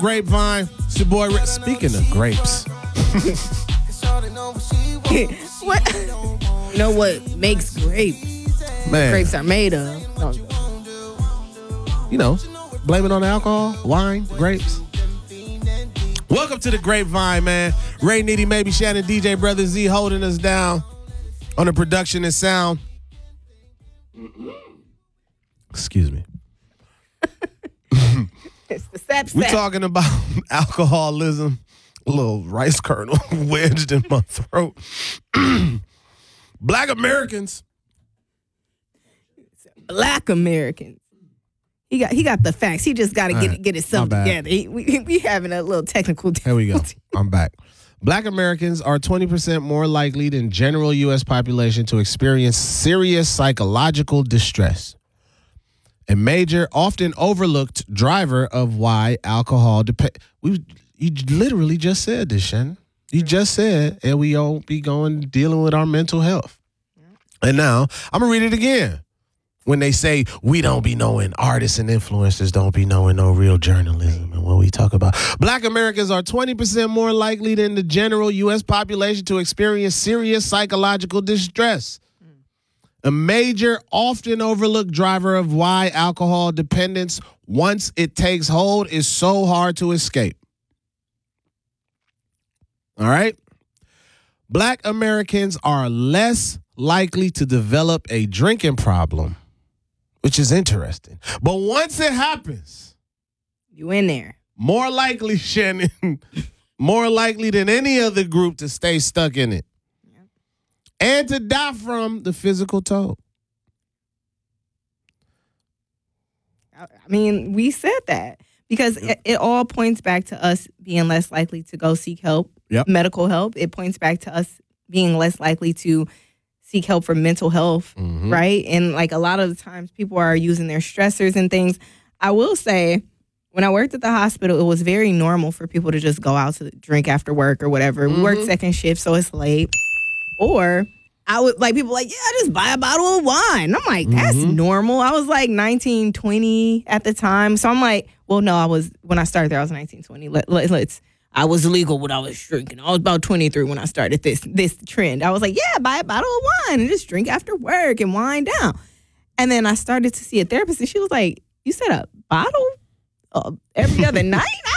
Grapevine. It's your boy Rick. Speaking of grapes. What? You know what makes grapes? Man. Grapes are made of. You know, blame it on the alcohol, wine, grapes. Welcome to the Grapevine, man. Ray, Nitty, Maybe, Shannon, DJ, Brother Z holding us down on the production and sound. Excuse me. It's the sap. We're talking about alcoholism. A little rice kernel wedged in my throat. Black Americans. Black Americans. He got the facts. He just got to get himself together. We having a little technical difficulty. Here we go. I'm back. Black Americans are 20% more likely than general U.S. population to experience serious psychological distress. A major, often overlooked driver of why alcohol You literally just said this, Shannon. You just said, and we all be dealing with our mental health. And now, I'm going to read it again. When they say, we don't be knowing, artists and influencers don't be knowing no real journalism and what we talk about. Black Americans are 20% more likely than the general U.S. population to experience serious psychological distress. A major, often overlooked driver of why alcohol dependence, once it takes hold, is so hard to escape. All right? Black Americans are less likely to develop a drinking problem, which is interesting. But once it happens, you in there. More likely, Shannon, more likely than any other group to stay stuck in it. And to die from the physical toll. I mean, we said that because it all points back to us being less likely to go seek help, medical help. It points back to us being less likely to seek help for mental health, right? And like a lot of the times people are using their stressors and things. I will say, when I worked at the hospital, it was very normal for people to just go out to drink after work or whatever. We worked second shift, so it's late. Or I would people like, yeah, just buy a bottle of wine. I'm like, that's normal. I was like 19, 20 at the time. So I'm like, well, no, when I started there, I was 19, 20. I was legal when I was drinking. I was about 23 when I started this trend. I was like, yeah, buy a bottle of wine and just drink after work and wind down. And then I started to see a therapist and she was like, you said a bottle every other night? I